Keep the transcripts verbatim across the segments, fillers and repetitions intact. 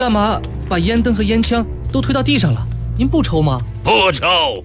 干嘛把烟灯和烟枪都推到地上了？您不抽吗？ 不抽。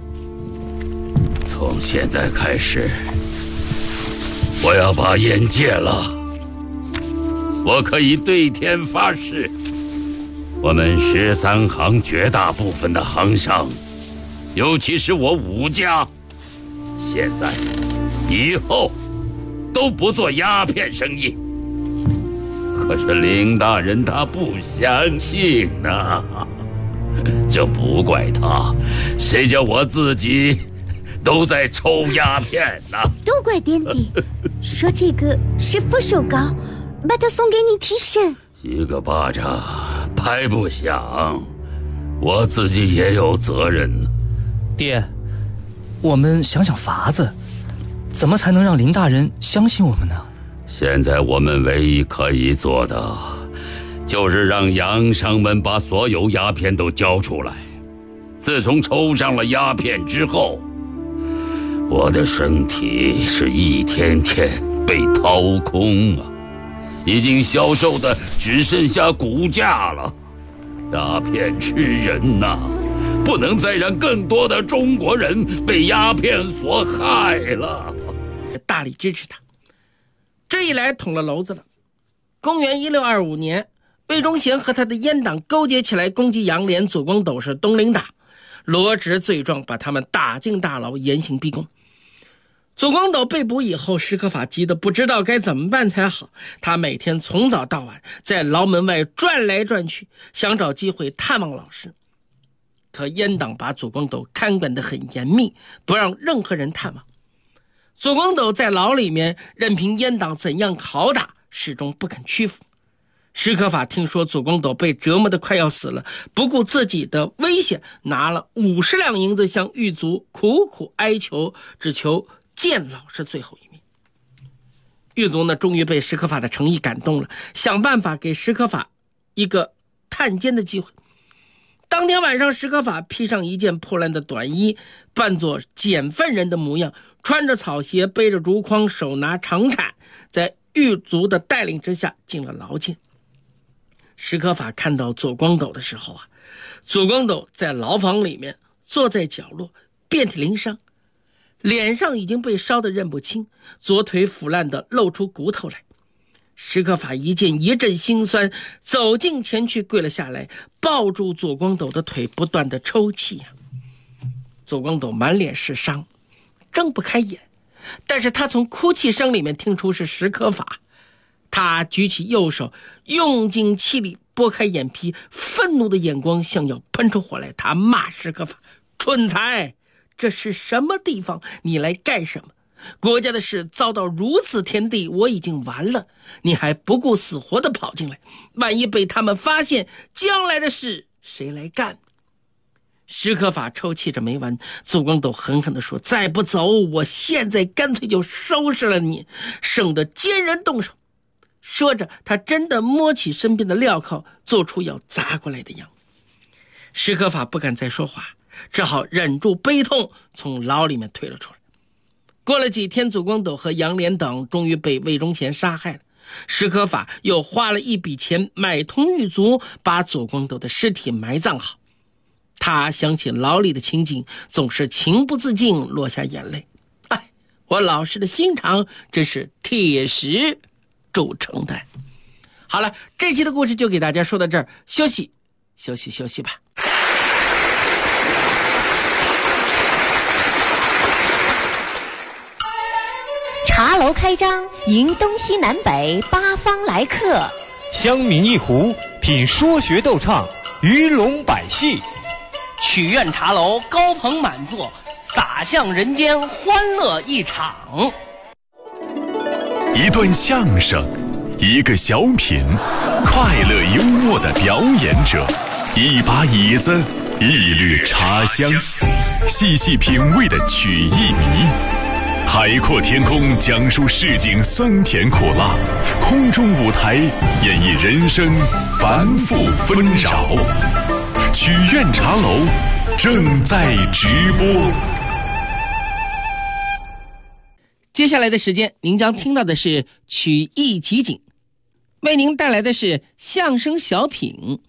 从现在开始，我要把烟戒了。我可以对天发誓，我们十三行绝大部分的行商，尤其是我武家，现在、以后都不做鸦片生意。可是林大人他不相信呐、啊，这不怪他，谁叫我自己都在抽鸦片呢？ 都怪爹地，说这个是副手膏，把它送给你提神。 一个巴掌拍不响，我自己也有责任。 爹，我们想想法子，怎么才能让林大人相信我们呢？ 现在我们唯一可以做的，就是让洋商们把所有鸦片都交出来。自从抽上了鸦片之后，我的身体是一天天被掏空啊，已经消瘦的只剩下骨架了。鸦片吃人呐、啊，不能再让更多的中国人被鸦片所害了。 大力支持他。这一来捅了娄子了。公元一六二五年，魏忠贤和他的阉党勾结起来攻击杨涟、左光斗是东林党，罗织罪状，把他们打进大牢，严刑逼供。左光斗被捕以后，史可法急得不知道该怎么办才好。他每天从早到晚在牢门外转来转去，想找机会探望老师。可阉党把左光斗看管得很严密，不让任何人探望。左光斗在牢里面任凭阉党怎样拷打，始终不肯屈服。史可法听说左光斗被折磨得快要死了，不顾自己的危险，拿了五十两银子向狱卒苦苦哀求，只求见老师最后一面。狱卒呢，终于被史可法的诚意感动了，想办法给史可法一个探监的机会。当天晚上，史可法披上一件破烂的短衣，扮作捡粪人的模样，穿着草鞋，背着竹筐，手拿长铲，在狱卒的带领之下进了牢监。史可法看到左光斗的时候啊，左光斗在牢房里面坐在角落，遍体鳞伤，脸上已经被烧得认不清，左腿腐烂的露出骨头来。史可法一见一阵心酸，走近前去跪了下来，抱住左光斗的腿，不断的抽泣呀、啊。左光斗满脸是伤，睁不开眼，但是他从哭泣声里面听出是史可法。他举起右手，用尽气力拨开眼皮，愤怒的眼光像要喷出火来。他骂史可法：蠢材，这是什么地方？你来干什么？国家的事遭到如此田地，我已经完了，你还不顾死活的跑进来，万一被他们发现，将来的事谁来干？史可法抽泣着没完，左光斗狠狠地说：再不走，我现在干脆就收拾了你，省得奸人动手。说着，他真的摸起身边的镣铐，做出要砸过来的样子。史可法不敢再说话，只好忍住悲痛，从牢里面退了出来。过了几天，左光斗和杨涟等终于被魏忠贤杀害了。史可法又花了一笔钱买通狱卒，把左光斗的尸体埋葬好。他想起牢里的情景，总是情不自禁落下眼泪。哎，我老师的心肠真是铁石铸成的。好了，这期的故事就给大家说到这儿，休息休息休息吧。 茶楼开张，迎东西南北八方来客。 乡民一壶，品说学逗唱，鱼龙百戏。 曲苑茶楼高朋满座，洒向人间欢乐一场。 一段相声，一个小品，快乐幽默的表演者，一把椅子，一缕茶香，细细品味的曲艺迷。海阔天空讲述市井酸甜苦辣，空中舞台演绎人生繁复纷扰。曲苑茶楼正在直播。 接下来的时间，您将听到的是曲艺集锦，为您带来的是相声小品《